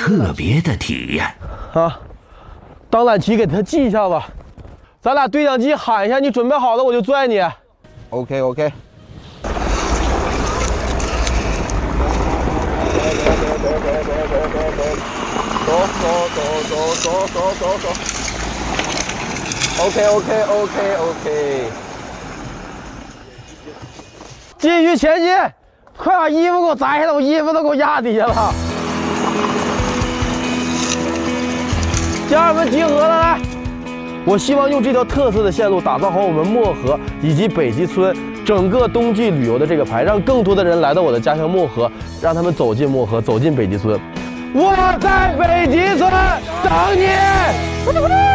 特别的体验。 啊，当缆旗给他记一下子，咱俩对讲机喊一下，你准备好了我就拽你。OK。走。OK。继续前进，快把衣服给我摘下来，我衣服都给我压底下了。家人们集合了，来！我希望用这条特色的线路打造好我们漠河以及北极村整个冬季旅游的这个牌，让更多的人来到我的家乡漠河，让他们走进漠河，走进北极村。我在北极村等你。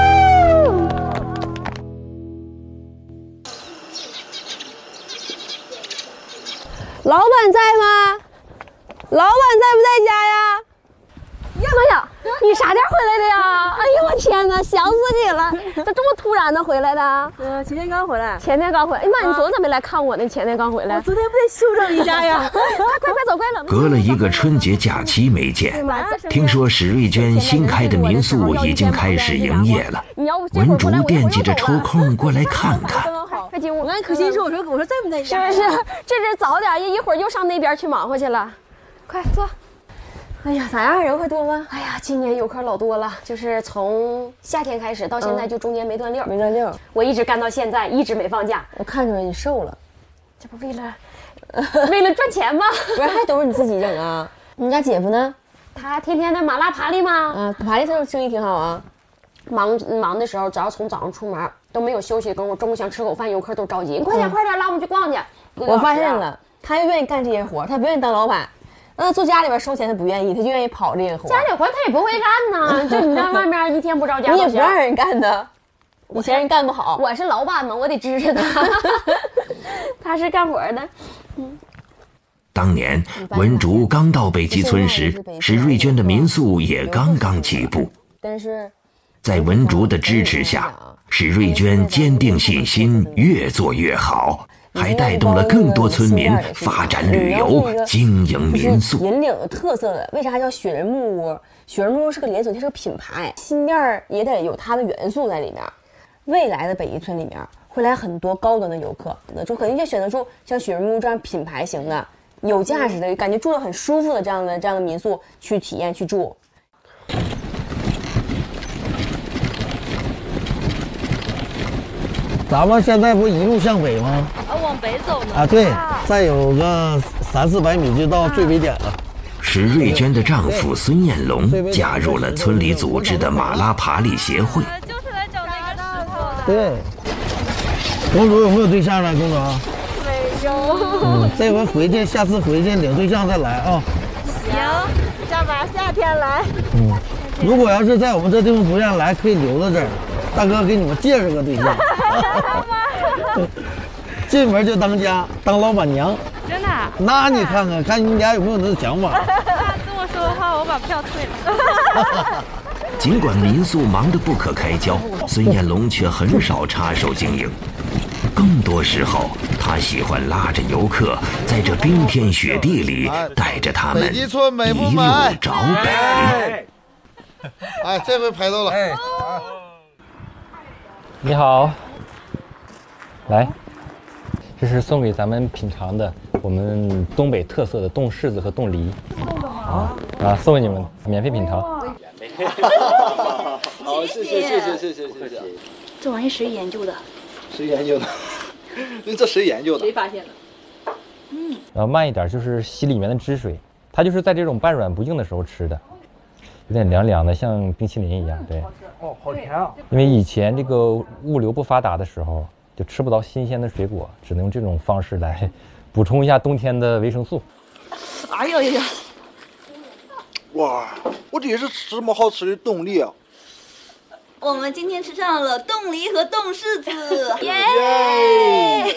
老板在吗？老板在不在家呀？呀妈呀，你啥点回来的呀？哎呦我天哪，想死你了！咋这么突然的回来的？ 前天刚回来。 前天刚回来。哎妈，你昨天咋没来看我呢？前天刚回来。 我昨天不得休整一下呀？ 快走，快冷。 隔了一个春节假期没见，听说史瑞娟新开的民宿已经开始营业了。文竹惦记着抽空过来看看。 快进屋！ 我刚才可心说，我说在不在家？ 是，这早点，一会儿又上那边去忙活去了。快坐。 哎呀，咋样？人会多吗？ 哎呀，今年游客老多了，就是从夏天开始到现在，就中间没断溜。 没断溜。 我一直干到现在，一直没放假。 我看出来你瘦了， 这不为了赚钱吗？ 不是，还都是你自己整啊？你家姐夫呢？ 他天天的麻辣爬犁吗？ 啊，爬犁他生意挺好啊。 忙的时候，只要从早上出门都没有休息，跟我中午想吃口饭，游客都着急，你快点拉我们去逛去。 我发现了，他又愿意干这些活，他不愿意当老板。坐家里边收钱他不愿意，他就愿意跑这个活。 家里活他也不会干呢，就你在外面一天不着家。 你也不让人干的，以前人干不好。 我是老板嘛，我得支持他。他是干活的。 当年文竹刚到北极村时，史瑞娟的民宿也刚刚起步。 但是， 在文竹的支持下，史瑞娟坚定信心，越做越好。还带动了更多村民发展旅游、经营民宿。 引领有特色的，为啥叫雪人木屋？雪人木屋是个连锁，它是个品牌，新店也得有它的元素在里面。未来的北极村里面会来很多高端的游客，就肯定就选择出像雪人木屋这样品牌型的、有价值的、感觉住得很舒服的这样的民宿去体验去住。 咱们现在不一路向北吗？ 往北走呢。 啊，对，再有个300-400米就到最北点了。 史瑞娟的丈夫孙彦龙加入了村里组织的马拉爬犁协会。 就是来找那个师傅的。 对。公主有没有对象呢？公主？ 没有。 这回下次回去领对象再来啊。 行，下把夏天来。 如果要是在我们这地方不愿意来，可以留在这儿。大哥给你们介绍个对象。进门就当家，当老板娘。 真的？ 那你看你俩有没有那个想法？ 那这么说的话，我把票退了。 尽管民宿忙得不可开交，孙彦龙却很少插手经营。更多时候，他喜欢拉着游客，在这冰天雪地里，带着他们一路找北。 哎，这回拍到了。 你好，来，这是送给咱们品尝的我们东北特色的冻柿子和冻梨。送给你们，免费品尝。 好，谢谢。 这玩意谁研究的？ 谁研究的？这谁研究的？ 谁发现的？ 然后慢一点，就是吸里面的汁水，它就是在这种半软不硬的时候吃的，有点凉凉的，像冰淇淋一样。对。 哦，好甜啊！ 因为以前这个物流不发达的时候，就吃不到新鲜的水果，只能用这种方式来补充一下冬天的维生素。 哎呦呦！ 哇，我这是什么好吃的冻梨啊！ 我们今天吃上了冻梨和冻柿子，耶！